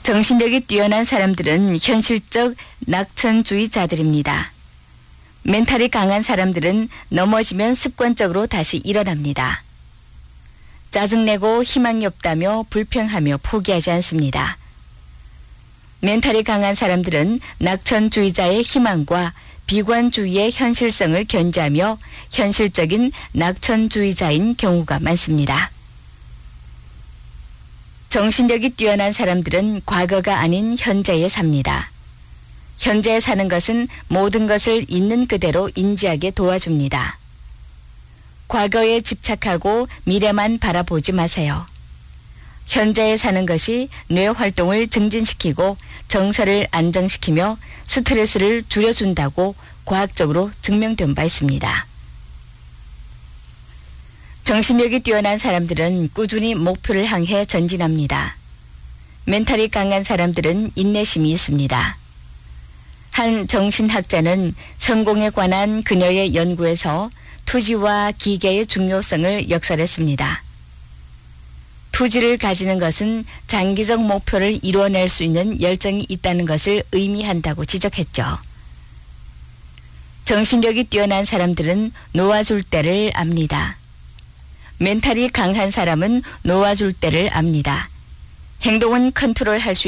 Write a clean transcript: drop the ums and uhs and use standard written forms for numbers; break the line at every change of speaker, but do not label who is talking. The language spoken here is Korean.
정신력이 뛰어난 사람들은 현실적 낙천주의자들입니다. 멘탈이 강한 사람들은 넘어지면 습관적으로 다시 일어납니다. 짜증내고 희망이 없다며 불평하며 포기하지 않습니다. 멘탈이 강한 사람들은 낙천주의자의 희망과 비관주의의 현실성을 견지하며 현실적인 낙천주의자인 경우가 많습니다. 정신력이 뛰어난 사람들은 과거가 아닌 현재에 삽니다. 현재에 사는 것은 모든 것을 있는 그대로 인지하게 도와줍니다. 과거에 집착하고 미래만 바라보지 마세요. 현재에 사는 것이 뇌 활동을 증진시키고 정서를 안정시키며 스트레스를 줄여준다고 과학적으로 증명된 바 있습니다. 정신력이 뛰어난 사람들은 꾸준히 목표를 향해 전진합니다. 멘탈이 강한 사람들은 인내심이 있습니다. 한 정신학자는 성공에 관한 그녀의 연구에서 투지와 기계의 중요성을 역설했습니다. 투지를 가지는 것은 장기적 목표를 이루어낼 수 있는 열정이 있다는 것을 의미한다고 지적했죠. 정신력이 뛰어난 사람들은 놓아줄 때를 압니다. 멘탈이 강한 사람은 놓아줄 때를 압니다. 행동은 컨트롤할 수